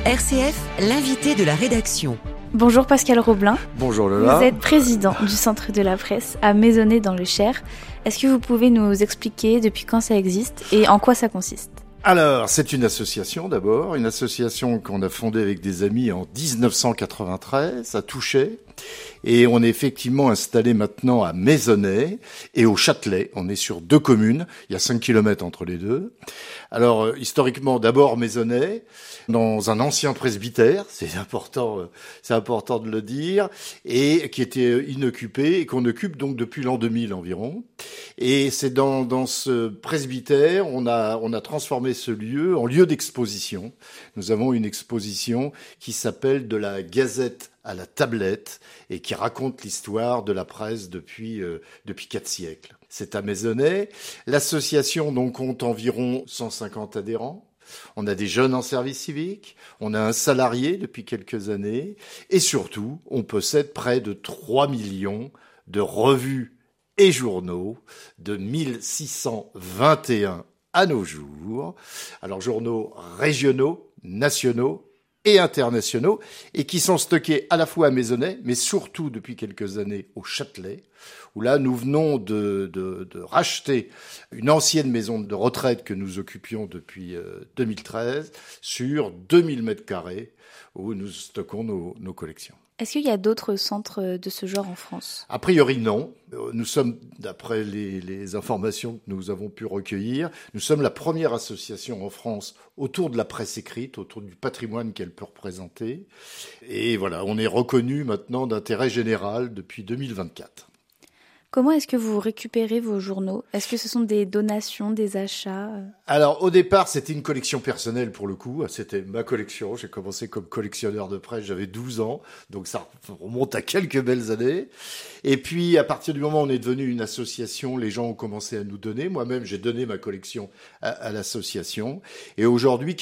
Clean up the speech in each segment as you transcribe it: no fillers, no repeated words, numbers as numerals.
RCF, l'invité de la rédaction. Bonjour Pascal Roblin. Bonjour Lola. Vous êtes président du Centre de la Presse à Maisonnay dans le Cher. Est-ce que vous pouvez nous expliquer depuis quand ça existe et en quoi ça consiste ? Alors, c'est une association d'abord, une association qu'on a fondée avec des amis en 1993 à Touchet. Et on est effectivement installé maintenant à Maisonnay et au Châtelet. On est sur 2 communes, il y a 5 kilomètres entre les deux. Alors, historiquement, d'abord Maisonnay, dans un ancien presbytère, c'est important de le dire, et qui était inoccupé et qu'on occupe donc depuis l'an 2000 environ. Et c'est dans ce presbytère, on a transformé ce lieu en lieu d'exposition. Nous avons une exposition qui s'appelle De la Gazette à la tablette et qui raconte l'histoire de la presse depuis 4 siècles. C'est à Maisonnay. L'association donc compte environ 150 adhérents. On a des jeunes en service civique, on a un salarié depuis quelques années et surtout, on possède près de 3 millions de revues et journaux, de 1621 à nos jours. Alors journaux régionaux, nationaux et internationaux, et qui sont stockés à la fois à Maisonnay, mais surtout depuis quelques années au Châtelet, où là nous venons de racheter une ancienne maison de retraite que nous occupions depuis 2013 sur 2000 mètres carrés, où nous stockons nos collections. Est-ce qu'il y a d'autres centres de ce genre en France ? A priori, non. Nous sommes, d'après les informations que nous avons pu recueillir, nous sommes la première association en France autour de la presse écrite, autour du patrimoine qu'elle peut représenter. Et voilà, on est reconnu maintenant d'intérêt général depuis 2024. Comment est-ce que vous récupérez vos journaux ? Est-ce que ce sont des donations, des achats ? Alors, au départ, c'était une collection personnelle pour le coup. C'était ma collection. J'ai commencé comme collectionneur de presse, j'avais 12 ans. Donc, ça remonte à quelques belles années. Et puis, à partir du moment où on est devenu une association, les gens ont commencé à nous donner. Moi-même, j'ai donné ma collection à l'association. Et aujourd'hui,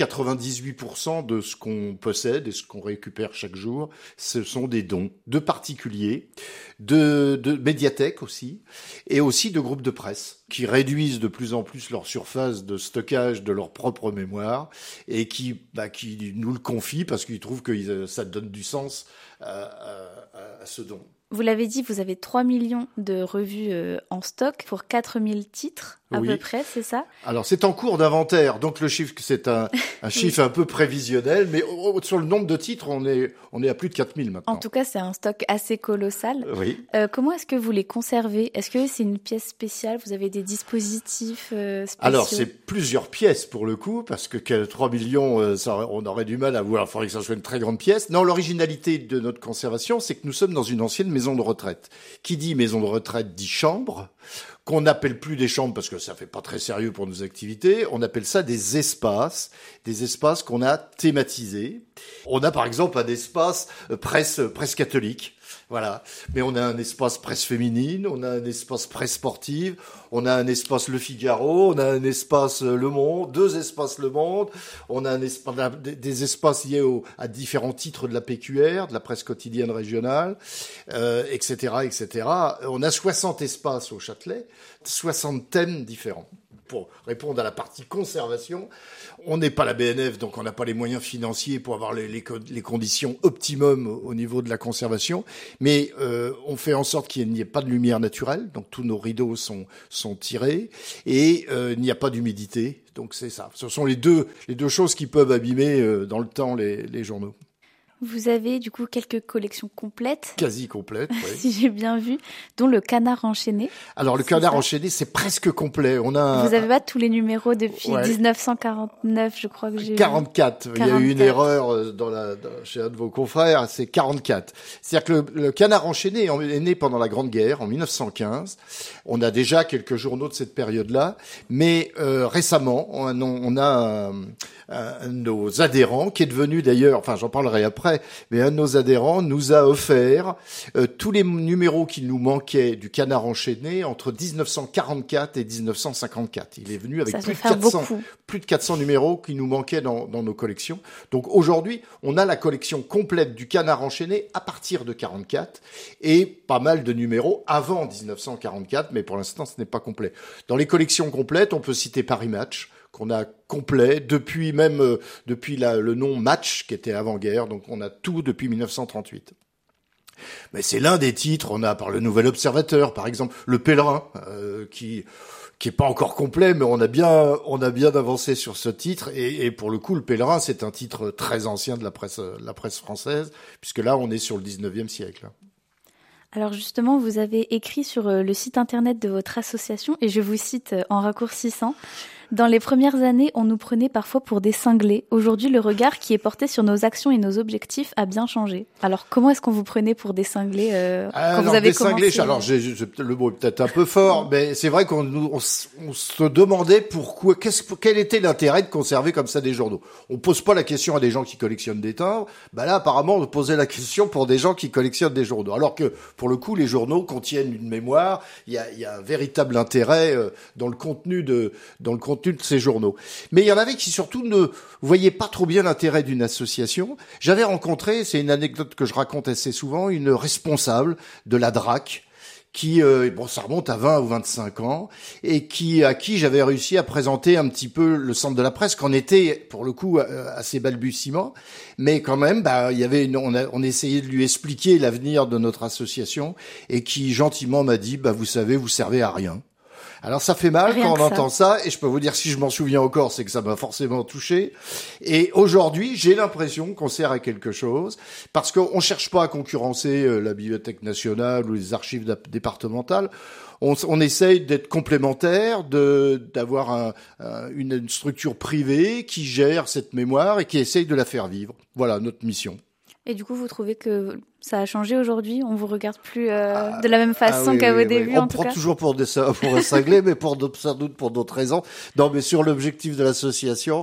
98% de ce qu'on possède et ce qu'on récupère chaque jour, ce sont des dons de particuliers, de médiathèques aussi, et aussi de groupes de presse qui réduisent de plus en plus leur surface de stockage de leur propre mémoire et qui nous le confient parce qu'ils trouvent que ça donne du sens à ce don. Vous l'avez dit, vous avez 3 millions de revues en stock pour 4000 titres à peu près, c'est ça ? Alors, c'est en cours d'inventaire, donc le chiffre, c'est un chiffre un peu prévisionnel, mais sur le nombre de titres, on est à plus de 4000 maintenant. En tout cas, c'est un stock assez colossal. Oui. Comment est-ce que vous les conservez ? Est-ce que c'est une pièce spéciale ? Vous avez des dispositifs spéciaux ? Alors, c'est plusieurs pièces pour le coup, parce que 3 millions, on aurait du mal à voir. Il faudrait que ça soit une très grande pièce. Non, l'originalité de notre conservation, c'est que nous sommes dans une ancienne maison de retraite. Qui dit maison de retraite dit chambre, qu'on n'appelle plus des chambres parce que ça fait pas très sérieux pour nos activités. On appelle ça des espaces qu'on a thématisés. On a par exemple un espace presse catholique. Voilà. Mais on a un espace presse féminine, on a un espace presse sportive, on a un espace Le Figaro, on a un espace Le Monde, 2 espaces Le Monde, on a des espaces liés à différents titres de la PQR, de la presse quotidienne régionale, etc., etc. On a 60 espaces au Châtelet, 60 thèmes différents. Pour répondre à la partie conservation, on n'est pas la BNF, donc on n'a pas les moyens financiers pour avoir les conditions optimum au niveau de la conservation, mais on fait en sorte qu'il n'y ait pas de lumière naturelle, donc tous nos rideaux sont tirés, et il n'y a pas d'humidité, donc c'est ça. Ce sont les deux choses qui peuvent abîmer dans le temps les journaux. Vous avez du coup quelques collections complètes. Quasi complètes, oui. Si j'ai bien vu, dont le Canard enchaîné. Alors le Canard enchaîné, c'est presque complet. Vous avez pas tous les numéros depuis 1949, je crois que j'ai 44. Il y a eu une erreur chez un de vos confrères, c'est 44. C'est-à-dire que le Canard enchaîné est né pendant la Grande Guerre, en 1915. On a déjà quelques journaux de cette période-là, mais récemment, on a un de nos adhérents qui est devenu d'ailleurs, enfin j'en parlerai après, mais un de nos adhérents nous a offert tous les numéros qui nous manquaient du Canard enchaîné entre 1944 et 1954. Il est venu avec plus de 400 numéros qui nous manquaient dans nos collections. Donc aujourd'hui, on a la collection complète du Canard enchaîné à partir de 44 et pas mal de numéros avant 1944, mais pour l'instant, ce n'est pas complet. Dans les collections complètes, on peut citer Paris Match, qu'on a complet depuis le nom Match qui était avant-guerre. Donc on a tout depuis 1938. Mais c'est l'un des titres. On a par le Nouvel Observateur, par exemple, Le Pèlerin, qui est pas encore complet, mais on a bien avancé sur ce titre. Et pour le coup, Le Pèlerin, c'est un titre très ancien de la presse française, puisque là, on est sur le 19e siècle. Alors justement, vous avez écrit sur le site internet de votre association, et je vous cite en raccourcissant: dans les premières années, on nous prenait parfois pour des cinglés. Aujourd'hui, le regard qui est porté sur nos actions et nos objectifs a bien changé. Alors, comment est-ce qu'on vous prenait pour des cinglés quand vous avez commencé? Alors, le mot est peut-être un peu fort, mais c'est vrai qu'on se demandait pourquoi, quel était l'intérêt de conserver comme ça des journaux. On pose pas la question à des gens qui collectionnent des timbres. Là, apparemment, on posait la question pour des gens qui collectionnent des journaux. Alors que, pour le coup, les journaux contiennent une mémoire. Il y a un véritable intérêt dans le contenu de ces journaux. Mais il y en avait qui surtout ne voyaient pas trop bien l'intérêt d'une association. J'avais rencontré, c'est une anecdote que je raconte assez souvent, une responsable de la DRAC qui, ça remonte à 20 ou 25 ans, et à qui j'avais réussi à présenter un petit peu le centre de la presse, qu'en était, pour le coup, à ses balbutiements. Mais quand même, on essayait de lui expliquer l'avenir de notre association, et qui gentiment m'a dit, vous savez, vous servez à rien. Alors ça fait mal quand on entend ça, et je peux vous dire, si je m'en souviens encore, c'est que ça m'a forcément touché. Et aujourd'hui, j'ai l'impression qu'on sert à quelque chose, parce qu'on cherche pas à concurrencer la Bibliothèque nationale ou les archives départementales. On essaye d'être complémentaire, d'avoir une structure privée qui gère cette mémoire et qui essaye de la faire vivre. Voilà notre mission. Et du coup, vous trouvez que ça a changé aujourd'hui? On vous regarde plus de la même façon qu'à vos débuts, en tout cas? On prend toujours pour un cinglé, mais sans doute pour d'autres raisons. Non, mais sur l'objectif de l'association,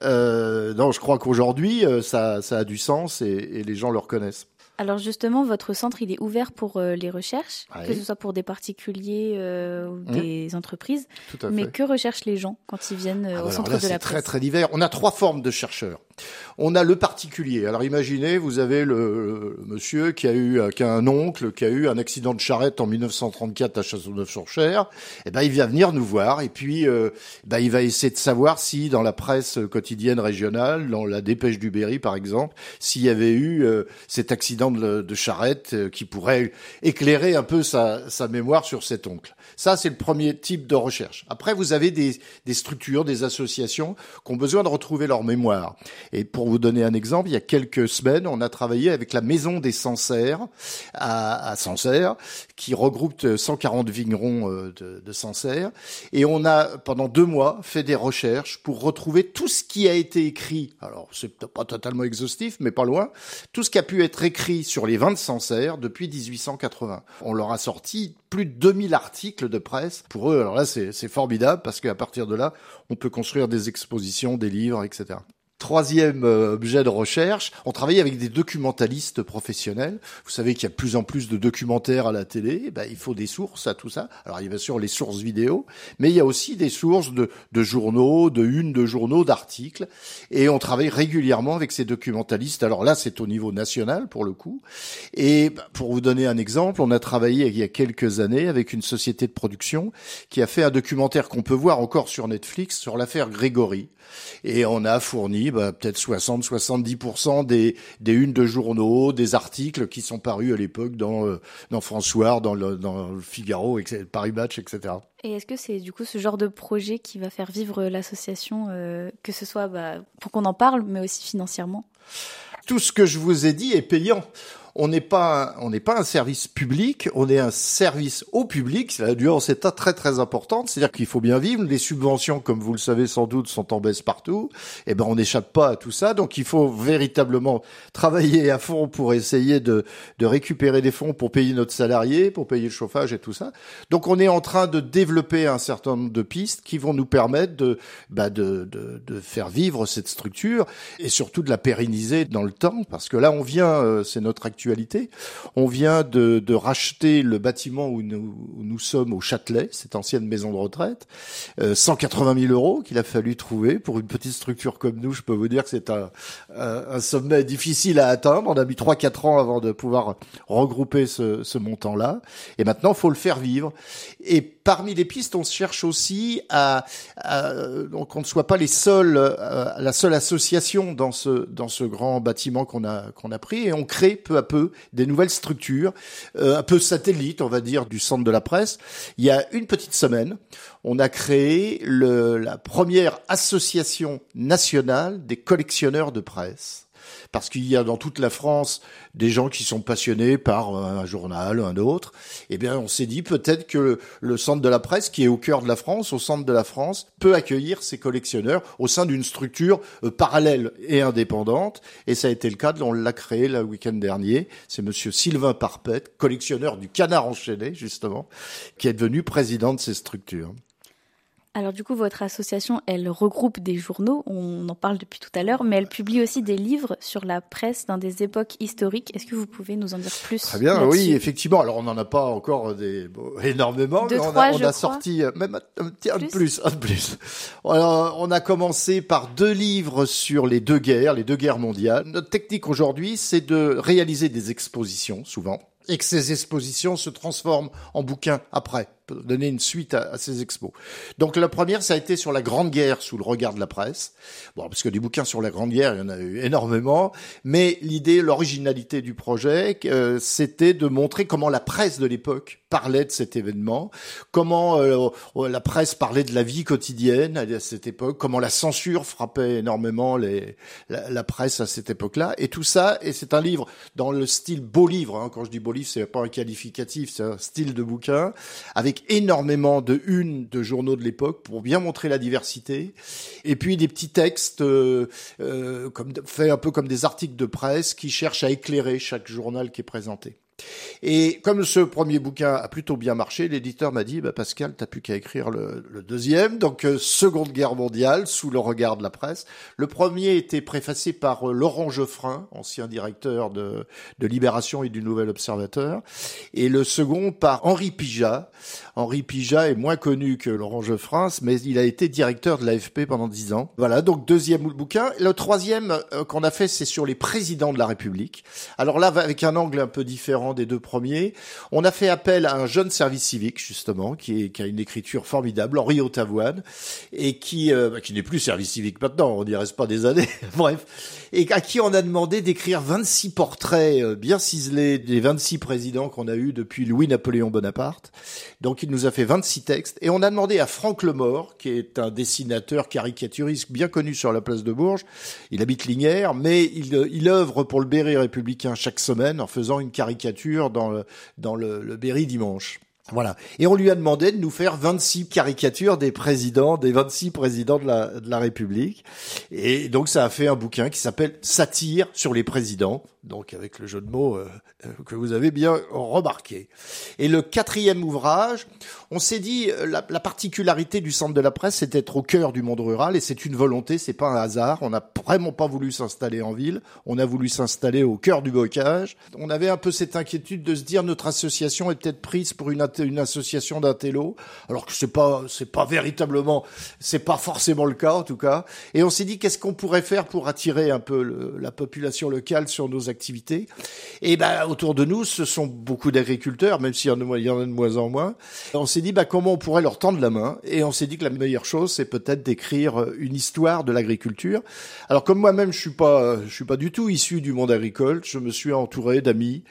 je crois qu'aujourd'hui, ça a du sens et les gens le reconnaissent. Alors justement, votre centre, il est ouvert pour les recherches, que ce soit pour des particuliers ou des entreprises. Tout à fait. Mais que recherchent les gens quand ils viennent au centre de la presse? C'est très très divers. On a 3 formes de chercheurs. On a le particulier. Alors imaginez, vous avez le monsieur qui a un oncle qui a eu un accident de charrette en 1934 à Châteauneuf-sur-Cher. Il va venir nous voir et puis il va essayer de savoir si dans la presse quotidienne régionale, dans la Dépêche du Berry par exemple, s'il y avait eu cet accident de charrette qui pourrait éclairer un peu sa mémoire sur cet oncle. Ça, c'est le premier type de recherche. Après, vous avez des structures, des associations qui ont besoin de retrouver leur mémoire. Et pour vous donner un exemple, il y a quelques semaines, on a travaillé avec la Maison des Sancerres à Sancerre, qui regroupe 140 vignerons de Sancerre. Et on a, pendant 2 mois, fait des recherches pour retrouver tout ce qui a été écrit. Alors, c'est pas totalement exhaustif, mais pas loin. Tout ce qui a pu être écrit sur les vins de Sancerre depuis 1880. On leur a sorti plus de 2000 articles de presse. Pour eux, alors là, c'est formidable parce qu'à partir de là, on peut construire des expositions, des livres, etc. Troisième objet de recherche, on travaille avec des documentalistes professionnels. Vous savez qu'il y a de plus en plus de documentaires à la télé. Il faut des sources à tout ça. Alors, il y a bien sûr les sources vidéo, mais il y a aussi des sources de journaux, de journaux, d'articles. Et on travaille régulièrement avec ces documentalistes. Alors là, c'est au niveau national, pour le coup. Et pour vous donner un exemple, on a travaillé il y a quelques années avec une société de production qui a fait un documentaire qu'on peut voir encore sur Netflix sur l'affaire Grégory. Et on a fourni peut-être 60-70% des unes de journaux, des articles qui sont parus à l'époque dans François, dans le Figaro, Paris Match, etc. Et est-ce que c'est du coup ce genre de projet qui va faire vivre l'association, que ce soit pour qu'on en parle, mais aussi financièrement? Tout ce que je vous ai dit est payant. On n'est pas un service public, on est un service au public. La nuance est très très importante, c'est-à-dire qu'il faut bien vivre. Les subventions, comme vous le savez sans doute, sont en baisse partout. On n'échappe pas à tout ça, donc il faut véritablement travailler à fond pour essayer de récupérer des fonds pour payer notre salarié, pour payer le chauffage et tout ça. Donc on est en train de développer un certain nombre de pistes qui vont nous permettre de faire vivre cette structure et surtout de la pérenniser dans le temps, parce que là on vient, c'est notre actualité. On vient de racheter le bâtiment où nous sommes au Châtelet, cette ancienne maison de retraite, 180 000 € qu'il a fallu trouver pour une petite structure comme nous. Je peux vous dire que c'est un sommet difficile à atteindre. On a mis 3-4 ans avant de pouvoir regrouper ce montant-là. Et maintenant, il faut le faire vivre. Et parmi les pistes, on cherche aussi donc on ne soit pas la seule association dans ce grand bâtiment qu'on a pris, et on crée peu à peu des nouvelles structures, un peu satellites, on va dire, du Centre de la Presse. Il y a une petite semaine, on a créé la première association nationale des collectionneurs de presse. Parce qu'il y a dans toute la France des gens qui sont passionnés par un journal, un autre. Eh bien, on s'est dit peut-être que le Centre de la Presse, qui est au cœur de la France, au centre de la France, peut accueillir ces collectionneurs au sein d'une structure parallèle et indépendante. Et ça a été le cas, on l'a créé le week-end dernier. C'est monsieur Sylvain Parpette, collectionneur du Canard enchaîné, justement, qui est devenu président de ces structures. Alors du coup, votre association, elle regroupe des journaux, on en parle depuis tout à l'heure, mais elle publie aussi des livres sur la presse dans des époques historiques. Est-ce que vous pouvez nous en dire plus? Très bien, là-dessus? Oui, effectivement. Alors on n'en a pas encore énormément, mais on a sorti même un de plus. Alors, on a commencé par 2 livres sur les deux guerres mondiales. Notre technique aujourd'hui, c'est de réaliser des expositions, souvent, et que ces expositions se transforment en bouquins après, pour donner une suite à ces expos. Donc la première, ça a été sur la Grande Guerre sous le regard de la presse. Bon, parce que des bouquins sur la Grande Guerre, il y en a eu énormément, mais l'originalité du projet, c'était de montrer comment la presse de l'époque parlait de cet événement, comment la presse parlait de la vie quotidienne à cette époque, comment la censure frappait énormément la presse à cette époque-là, et tout ça, et c'est un livre dans le style beau livre, hein. Quand je dis beau livre, c'est pas un qualificatif, c'est un style de bouquin, avec énormément de unes de journaux de l'époque pour bien montrer la diversité, et puis des petits textes fait un peu comme des articles de presse qui cherchent à éclairer chaque journal qui est présenté. Et comme ce premier bouquin a plutôt bien marché, l'éditeur m'a dit Pascal, t'as plus qu'à écrire le deuxième, donc Seconde Guerre mondiale sous le regard de la presse. Le premier était préfacé par Laurent Geoffrin, ancien directeur de Libération et du Nouvel Observateur, et le second par Henri Pijat. Henri Pijat est moins connu que Laurent Geoffrin, mais il a été directeur de l'AFP pendant 10 ans. Voilà, donc deuxième bouquin. Le troisième qu'on a fait, c'est sur les présidents de la République. Alors là, avec un angle un peu différent des 2 premiers, on a fait appel à un jeune service civique, justement, qui a une écriture formidable, Henri Hautavoine, et qui n'est plus service civique maintenant, on n'y reste pas des années, bref, et à qui on a demandé d'écrire 26 portraits bien ciselés des 26 présidents qu'on a eus depuis Louis-Napoléon Bonaparte. Donc il nous a fait 26 textes, et on a demandé à Franck Lemort, qui est un dessinateur caricaturiste bien connu sur la place de Bourges, il habite Lignières, mais il œuvre pour le Berry républicain chaque semaine en faisant une caricature dans le Berry dimanche. Voilà. Et on lui a demandé de nous faire 26 caricatures des 26 présidents de la République. Et donc, ça a fait un bouquin qui s'appelle Satire sur les présidents. Donc, avec le jeu de mots que vous avez bien remarqué. Et le 4e ouvrage, on s'est dit, la particularité du Centre de la Presse, c'est d'être au cœur du monde rural, et c'est une volonté, c'est pas un hasard. On n'a vraiment pas voulu s'installer en ville. On a voulu s'installer au cœur du bocage. On avait un peu cette inquiétude de se dire, notre association est peut-être prise pour une association d'intello, alors que c'est pas véritablement, c'est pas forcément le cas, en tout cas. Et on s'est dit, qu'est-ce qu'on pourrait faire pour attirer un peu la population locale sur nos activités? Et autour de nous, ce sont beaucoup d'agriculteurs, même s'il y en a de moins en moins. On s'est dit, comment on pourrait leur tendre la main? Et on s'est dit que la meilleure chose, c'est peut-être d'écrire une histoire de l'agriculture. Alors, comme moi-même, je suis pas du tout issu du monde agricole, je me suis entouré d'amis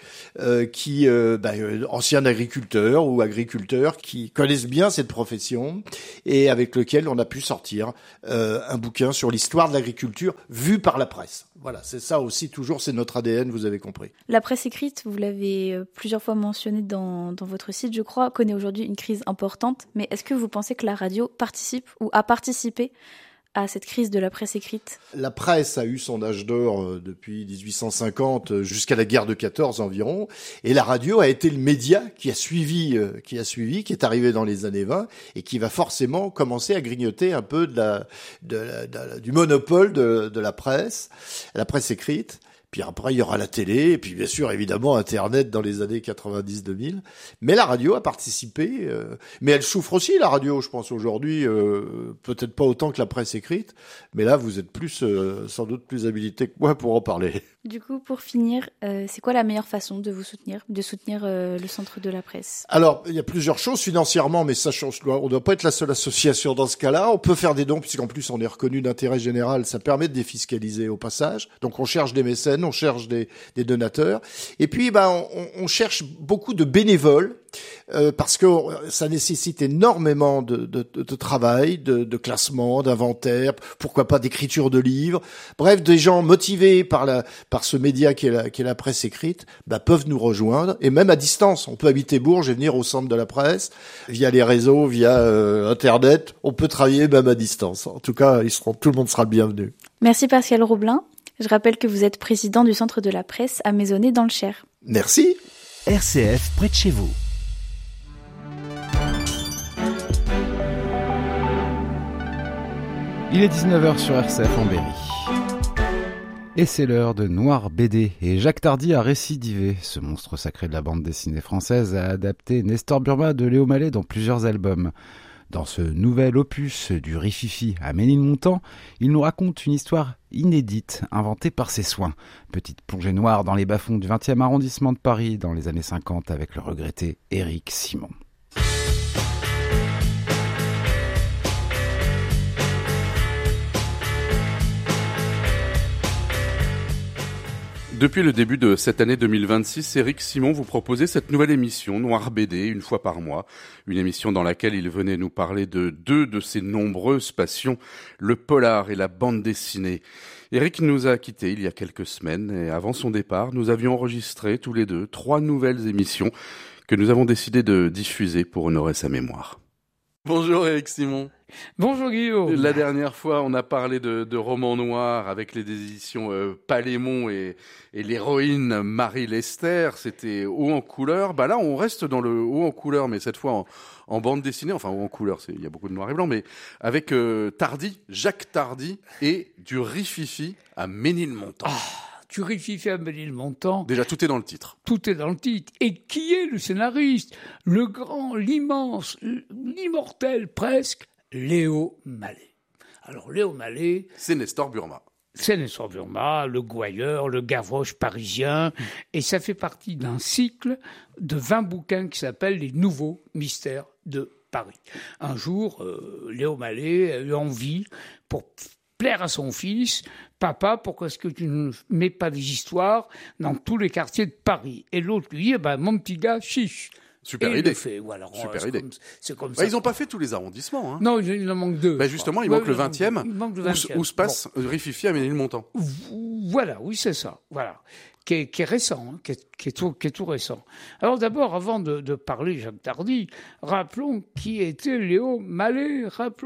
qui anciens agriculteurs ou agriculteurs qui connaissent bien cette profession et avec lequel on a pu sortir un bouquin sur l'histoire de l'agriculture vue par la presse. Voilà, c'est ça aussi, toujours, c'est notre ADN, vous avez compris. La presse écrite, vous l'avez plusieurs fois mentionné dans votre site, je crois, connaît aujourd'hui une crise importante. Mais est-ce que vous pensez que la radio participe ou a participé à cette crise de la presse écrite? La presse a eu son âge d'or depuis 1850 jusqu'à la guerre de 14 environ, et la radio a été le média qui a suivi, qui est arrivé dans les années 20 et qui va forcément commencer à grignoter un peu du monopole de la presse écrite. Puis après, il y aura la télé, et puis bien sûr, évidemment, Internet dans les années 90-2000. Mais la radio a participé, mais elle souffre aussi, la radio, je pense, aujourd'hui, peut-être pas autant que la presse écrite, mais là, vous êtes sans doute plus habilité que moi pour en parler. Du coup, pour finir, c'est quoi la meilleure façon de soutenir le Centre de la Presse ? Alors, il y a plusieurs choses financièrement, mais ça change. On ne doit pas être la seule association dans ce cas-là. On peut faire des dons, puisqu'en plus on est reconnu d'intérêt général. Ça permet de défiscaliser au passage. Donc on cherche des mécènes, on cherche des donateurs. Et puis, on cherche beaucoup de bénévoles. Parce que ça nécessite énormément de travail, de classement, d'inventaire, pourquoi pas d'écriture de livres. Bref, des gens motivés par ce média qui est la presse écrite, peuvent nous rejoindre, et même à distance. On peut habiter Bourges et venir au centre de la presse via les réseaux, via Internet. On peut travailler même à distance. En tout cas, tout le monde sera le bienvenu. Merci Pascal Roblin. Je rappelle que vous êtes président du Centre de la Presse à Maisonnay dans le Cher. Merci. RCF près de chez vous. Il est 19h sur RCF en Berry. Et c'est l'heure de Noir BD. Et Jacques Tardy a récidivé. Ce monstre sacré de la bande dessinée française a adapté Nestor Burma de Léo Mallet dans plusieurs albums. Dans ce nouvel opus du Rififi à Ménilmontant, il nous raconte une histoire inédite, inventée par ses soins. Petite plongée noire dans les bas-fonds du 20e arrondissement de Paris dans les années 50 avec le regretté Éric Simon. Depuis le début de cette année 2026, Éric Simon vous proposait cette nouvelle émission, Noir BD, une fois par mois. Une émission dans laquelle il venait nous parler de deux de ses nombreuses passions, le polar et la bande dessinée. Éric nous a quittés il y a quelques semaines et avant son départ, nous avions enregistré tous les deux 3 nouvelles émissions que nous avons décidé de diffuser pour honorer sa mémoire. Bonjour Éric Simon. Bonjour Guillaume. La dernière fois, on a parlé de romans noirs avec les éditions Palémon et l'héroïne Marie Lester. C'était haut en couleur. Là, on reste dans le haut en couleur, mais cette fois en bande dessinée. Enfin, haut en couleur, il y a beaucoup de noir et blanc, mais avec Tardy, Jacques Tardy et du Rififi à Ménilmontant. Du Rififi à Ménilmontant. Déjà, tout est dans le titre. Tout est dans le titre. Et qui est le scénariste ? Le grand, l'immense, l'immortel presque, Léo Mallet. Alors, Léo Mallet... C'est Nestor Burma. C'est Nestor Burma, le gouailleur, le Gavroche parisien. Et ça fait partie d'un cycle de 20 bouquins qui s'appelle « Les nouveaux mystères de Paris ». Un jour, Léo Mallet a eu envie, pour plaire à son fils, « Papa, pourquoi est-ce que tu ne mets pas des histoires dans tous les quartiers de Paris ?» Et l'autre lui dit « Mon petit gars, chiche !» Super et idée. Super idée. C'est comme ça. Ils n'ont pas fait tous les arrondissements. Hein. Non, il en manque 2. Justement, il manque le 20e, où se passe Rififi à Ménilmontant. Voilà, oui, c'est ça. Voilà. Qui est récent, qui est tout récent. Alors d'abord, avant de parler Jacques Tardy, rappelons qui était Léo Mallet.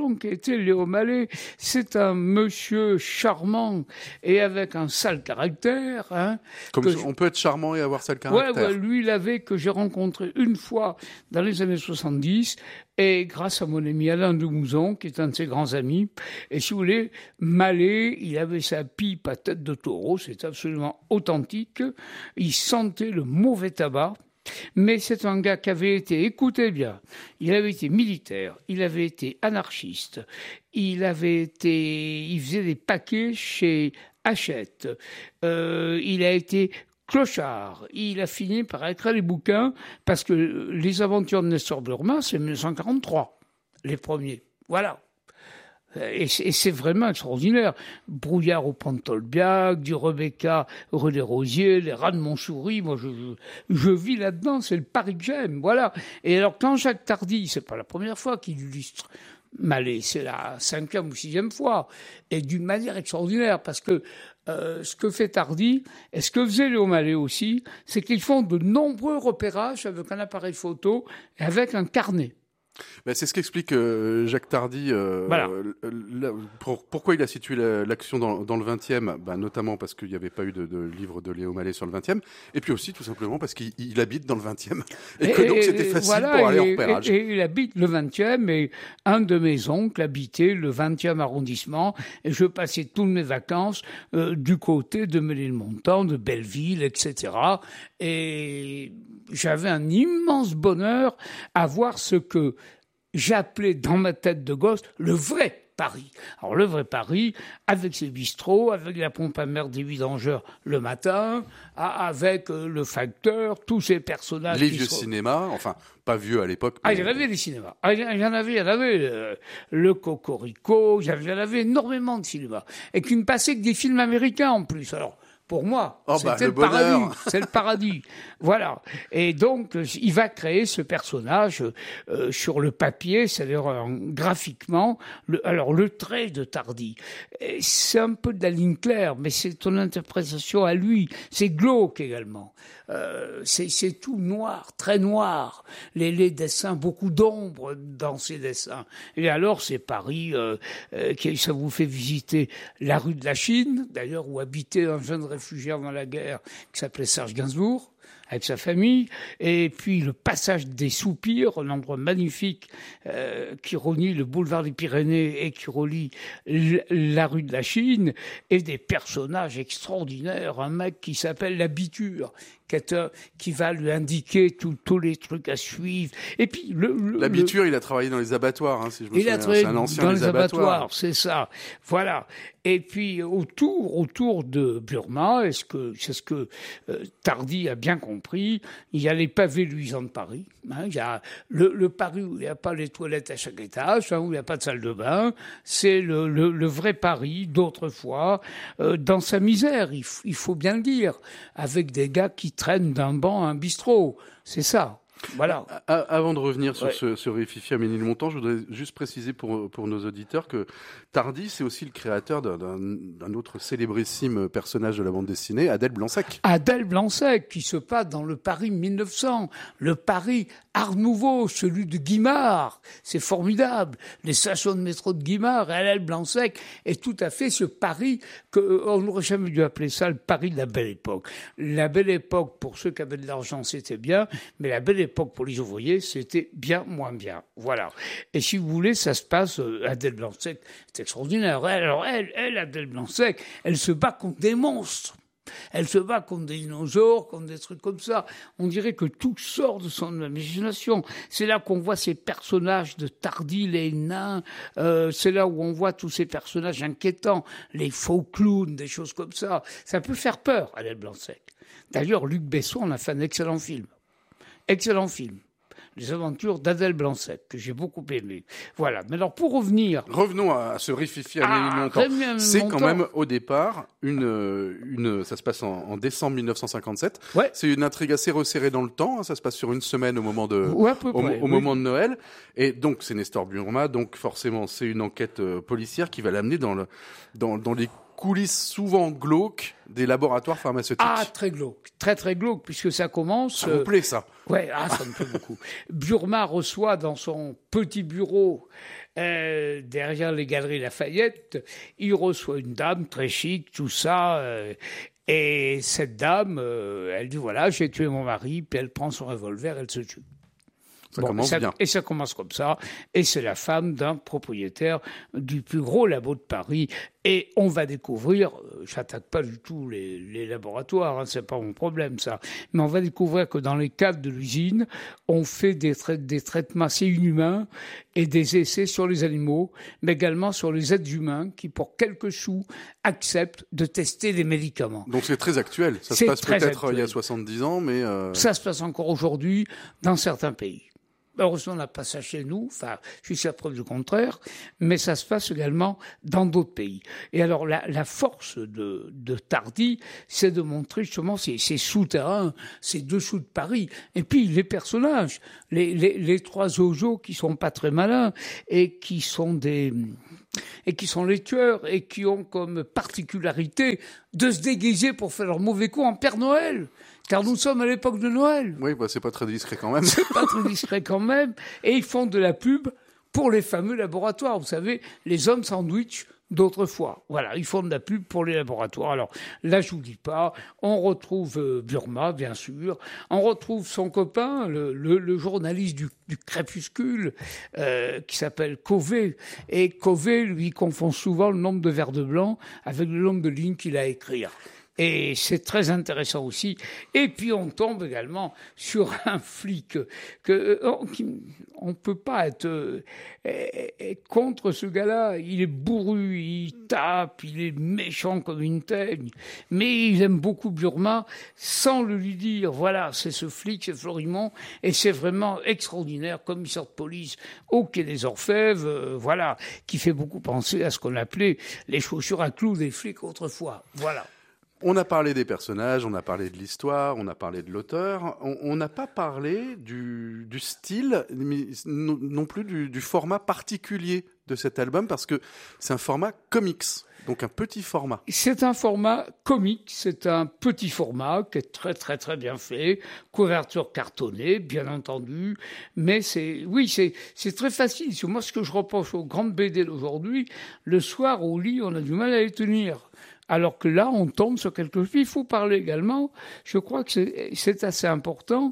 C'est un monsieur charmant et avec un sale caractère. On peut être charmant et avoir sale caractère. Ouais, lui, que j'ai rencontré une fois dans les années 70. Et grâce à mon ami Alain de Mouzon, qui est un de ses grands amis, et si vous voulez, Mallet, il avait sa pipe à tête de taureau, c'est absolument authentique, il sentait le mauvais tabac, mais c'est un gars qui avait été, écoutez bien, il avait été militaire, il avait été anarchiste, il faisait des paquets chez Hachette, il a été clochard. Il a fini par écrire les bouquins parce que les aventures de Nestor Burma, c'est 1943, les premiers. Voilà. Et c'est vraiment extraordinaire. Brouillard au Pont de Tolbiac, du Rebecca rue des Rosiers, les rats de Montsouris. Moi, je vis là-dedans. C'est le Paris que j'aime. Voilà. Et alors, quand Jacques Tardy, c'est pas la première fois qu'il illustre Mallet, c'est la 5e ou 6e fois. Et d'une manière extraordinaire parce que ce que fait Tardy, et ce que faisait Léo Mallet aussi, c'est qu'ils font de nombreux repérages avec un appareil photo et avec un carnet. C'est ce qu'explique Jacques Tardy. Voilà. Pourquoi il a situé l'action dans le 20e, notamment parce qu'il n'y avait pas eu de livre de Léo Mallet sur le 20e, et puis aussi tout simplement parce qu'il habite dans le 20e, et que donc c'était facile pour aller en repérage. Et il habite le 20e, et un de mes oncles habitait le 20e arrondissement, et je passais toutes mes vacances du côté de Ménilmontant, de Belleville, etc. Et j'avais un immense bonheur à voir ce que j'appelais dans ma tête de gosse le vrai Paris. Alors le vrai Paris, avec ses bistrots, avec la pompe à mer des vidangeurs le matin, avec le facteur, tous ces personnages. Les vieux cinémas, enfin pas vieux à l'époque. Il y en avait des cinémas. Il y en avait le Cocorico, il y en avait énormément de cinémas. Et qui ne passaient que des films américains en plus. Alors, pour moi, c'était le paradis. C'est le paradis. Voilà. Et donc, il va créer ce personnage sur le papier, c'est-à-dire graphiquement. Le trait de Tardy, c'est un peu de la ligne claire, mais c'est ton interprétation à lui. C'est glauque également. C'est tout noir, très noir. Les dessins, beaucoup d'ombre dans ces dessins. Et alors, c'est Paris, ça vous fait visiter la rue de la Chine, d'ailleurs, où habitait un jeune réfugié avant la guerre qui s'appelait Serge Gainsbourg, avec sa famille, et puis le passage des Soupirs, un endroit magnifique qui relie le boulevard des Pyrénées et qui relie la rue de la Chine, et des personnages extraordinaires, un mec qui s'appelle l'Habiture, qui va lui indiquer tous les trucs à suivre. Et puis l'Habiture, il a travaillé dans les abattoirs, si je me souviens. C'est un ancien dans les abattoirs, c'est ça. Voilà. Et puis autour de Burma, c'est ce que Tardy a bien compris, il y a les pavés luisants de Paris. Il y a le Paris où il n'y a pas les toilettes à chaque étage, où il n'y a pas de salle de bain. C'est le vrai Paris d'autrefois, dans sa misère, il faut bien le dire, avec des gars qui traînent d'un banc à un bistrot. C'est ça. Voilà. Avant de revenir sur ce rififi à Ménilmontant, je voudrais juste préciser pour nos auditeurs que Tardy, c'est aussi le créateur d'un autre célébrissime personnage de la bande dessinée, Adèle Blanc-Sec. Adèle Blanc-Sec, qui se passe dans le Paris 1900, le Paris Art Nouveau, celui de Guimard. C'est formidable. Les stations de métro de Guimard, Adèle Blanc-Sec est tout à fait ce Paris on n'aurait jamais dû appeler ça le Paris de la Belle Époque. La Belle Époque, pour ceux qui avaient de l'argent, c'était bien, mais la Belle Époque pour les ouvriers, c'était bien moins bien. Voilà. Et si vous voulez, ça se passe, Adèle Blanc-Sec, c'est extraordinaire. Elle, Adèle Blanc-Sec, elle se bat contre des monstres. Elle se bat contre des dinosaures, contre des trucs comme ça. On dirait que tout sort de son imagination. C'est là qu'on voit ces personnages de Tardy, les nains. C'est là où on voit tous ces personnages inquiétants, les faux clowns, des choses comme ça. Ça peut faire peur, Adèle Blanc-Sec. D'ailleurs, Luc Besson en a fait un excellent film. Excellent film. Les aventures d'Adèle Blanc-Sec, que j'ai beaucoup aimé. Voilà. Mais alors, pour revenir... Revenons à ce rififi à Ménilmontant. C'est quand même, au départ, ça se passe en décembre 1957. Ouais. C'est une intrigue assez resserrée dans le temps. Ça se passe sur une semaine au moment de moment de Noël. Et donc, c'est Nestor Burma. Donc, forcément, c'est une enquête policière qui va l'amener dans les coulisses souvent glauques des laboratoires pharmaceutiques. Ah, très glauque. Très, très glauque, puisque ça commence... Ça vous plaît, ça? Ouais, ça me plaît beaucoup. Burma reçoit dans son petit bureau, derrière les Galeries Lafayette, il reçoit une dame très chic, tout ça, et cette dame, elle dit, voilà, j'ai tué mon mari, puis elle prend son revolver, elle se tue. Ça commence bien. Et ça commence comme ça. Et c'est la femme d'un propriétaire du plus gros labo de Paris. Et on va découvrir, j'attaque pas du tout les laboratoires, c'est pas mon problème ça, mais on va découvrir que dans les caves de l'usine, on fait des traitements assez inhumains et des essais sur les animaux, mais également sur les êtres humains qui, pour quelques sous, acceptent de tester des médicaments. Donc c'est très actuel. Ça se passe peut-être il y a 70 ans, mais... Ça se passe encore aujourd'hui dans certains pays. Heureusement, on n'a pas ça chez nous, jusqu'à preuve du contraire, mais ça se passe également dans d'autres pays. Et alors, la force de Tardy, c'est de montrer justement ces souterrains, ces dessous de Paris. Et puis, les personnages, les trois Jojo qui sont pas très malins et qui sont des et qui sont les tueurs et qui ont comme particularité de se déguiser pour faire leur mauvais coup en Père Noël. Car nous sommes à l'époque de Noël. Oui, c'est pas très discret quand même. C'est pas très discret quand même. Et ils font de la pub pour les fameux laboratoires. Vous savez, les hommes sandwich d'autrefois. Voilà, ils font de la pub pour les laboratoires. Alors là, je vous dis pas, on retrouve Burma, bien sûr. On retrouve son copain, le journaliste du Crépuscule, qui s'appelle Covey. Et Covey, lui, confond souvent le nombre de vers de blanc avec le nombre de lignes qu'il a à écrire. Et c'est très intéressant aussi. Et puis on tombe également sur un flic on peut pas être contre ce gars-là. Il est bourru, il tape, il est méchant comme une teigne, mais il aime beaucoup Burma sans le lui dire. Voilà, c'est ce flic, c'est Florimond, et c'est vraiment extraordinaire, commissaire de police au Quai des Orfèvres, voilà, qui fait beaucoup penser à ce qu'on appelait les chaussures à clous des flics autrefois. Voilà. On a parlé des personnages, on a parlé de l'histoire, on a parlé de l'auteur. On n'a pas parlé du style, non plus du format particulier de cet album, parce que c'est un format comics, donc un petit format. C'est un format comique, c'est un petit format qui est très très très bien fait, couverture cartonnée, bien entendu, mais c'est très facile. Moi, ce que je reproche aux grandes BD d'aujourd'hui, le soir au lit, on a du mal à les tenir. Alors que là, on tombe sur quelque chose. Il faut parler également, je crois que c'est assez important,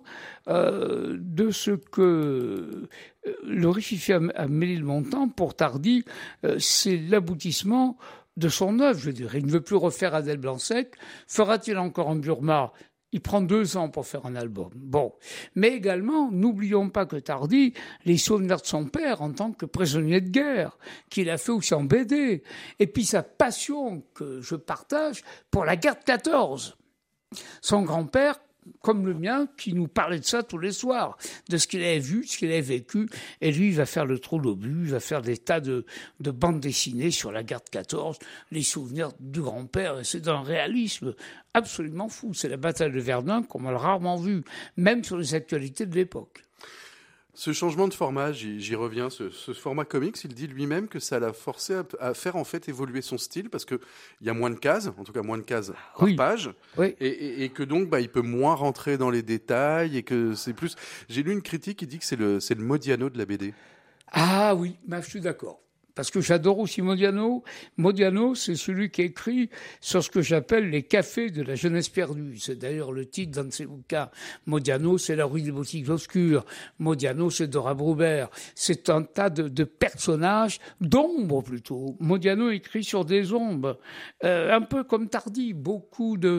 de ce que le Rififi à Ménilmontant, pour Tardy, c'est l'aboutissement de son œuvre. Je veux dire, il ne veut plus refaire Adèle Blanc-Sec. Fera-t-il encore un Burma ? Il prend 2 ans pour faire un album. Bon. Mais également, n'oublions pas que Tardy, les souvenirs de son père en tant que prisonnier de guerre, qu'il a fait aussi en BD. Et puis sa passion que je partage pour la guerre de 14. Son grand-père, comme le mien, qui nous parlait de ça tous les soirs, de ce qu'il avait vu, ce qu'il avait vécu. Et lui, il va faire le trou d'obus, il va faire des tas de bandes dessinées sur la guerre de 14, les souvenirs du grand-père. Et c'est d'un réalisme absolument fou. C'est la bataille de Verdun qu'on a rarement vu, même sur les actualités de l'époque. Ce changement de format, j'y reviens, ce format comics, il dit lui-même que ça l'a forcé à faire en fait évoluer son style parce que il y a moins de cases, en tout cas moins de cases par page, et que donc il peut moins rentrer dans les détails et que c'est plus. J'ai lu une critique qui dit que c'est le Modiano de la BD. Ah oui, je suis d'accord. Parce que j'adore aussi Modiano. Modiano, c'est celui qui écrit sur ce que j'appelle les cafés de la jeunesse perdue. C'est d'ailleurs le titre d'un de ses bouquins. Modiano, c'est la rue des boutiques obscures. Modiano, c'est Dora Broubert. C'est un tas de personnages, d'ombres plutôt. Modiano écrit sur des ombres. Un peu comme Tardy. Beaucoup de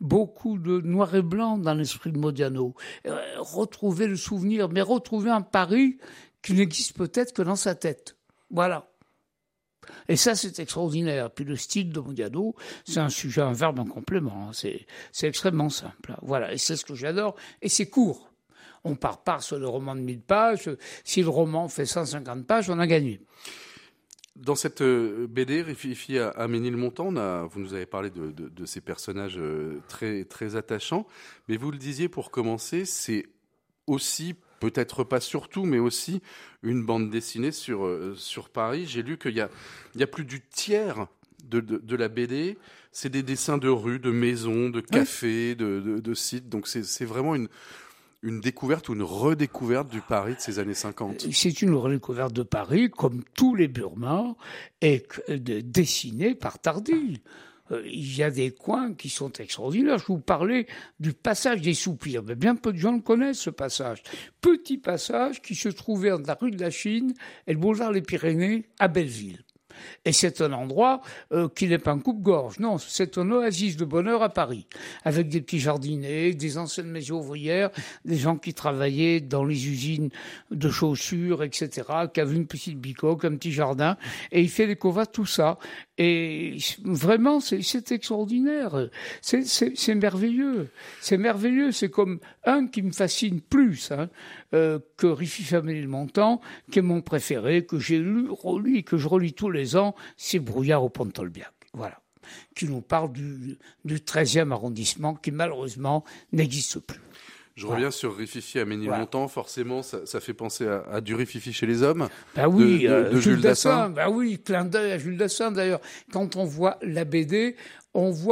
noir et blanc dans l'esprit de Modiano. Retrouver le souvenir, mais retrouver un Paris qui n'existe peut-être que dans sa tête. Voilà. Et ça, c'est extraordinaire. Puis le style de Modiano, c'est un sujet, un verbe, un complément. C'est extrêmement simple. Voilà. Et c'est ce que j'adore. Et c'est court. On part pas sur le roman de 1000 pages. Si le roman fait 150 pages, on a gagné. Dans cette BD, Rififi à Ménilmontant, vous nous avez parlé de ces personnages très, très attachants. Mais vous le disiez pour commencer, c'est aussi, peut-être pas surtout, mais aussi une bande dessinée sur Paris. J'ai lu qu'il y a plus du tiers de la BD, c'est des dessins de rues, de maisons, de cafés, de sites. Donc c'est vraiment une découverte ou une redécouverte du Paris de ces années 50. C'est une redécouverte de Paris, comme tous les Burmas, et dessinés par Tardy. Il y a des coins qui sont extraordinaires. Je vous parlais du passage des Soupirs. Mais bien peu de gens le connaissent, ce passage. Petit passage qui se trouvait entre la rue de la Chine et le boulevard Les Pyrénées à Belleville. Et c'est un endroit qui n'est pas un coupe-gorge. Non, c'est un oasis de bonheur à Paris, avec des petits jardinets, des anciennes maisons ouvrières, des gens qui travaillaient dans les usines de chaussures, etc., qui avaient une petite bicoque, un petit jardin, et il fait découvrir tout ça. Et vraiment, c'est extraordinaire. C'est merveilleux. C'est merveilleux. C'est comme un qui me fascine plus que Rififi à Ménilmontant, qui est mon préféré, que j'ai lu, relu et que je relis tous les ans, c'est Brouillard au pont de Tolbiac. Voilà. Qui nous parle du 13e arrondissement qui, malheureusement, n'existe plus. Je reviens sur Rififi à Ménilmontant. Forcément, ça fait penser à du Rififi chez les hommes. Bah oui, de Jules Dassin. Bah oui, clin d'œil à Jules Dassin d'ailleurs. Quand on voit la BD, on voit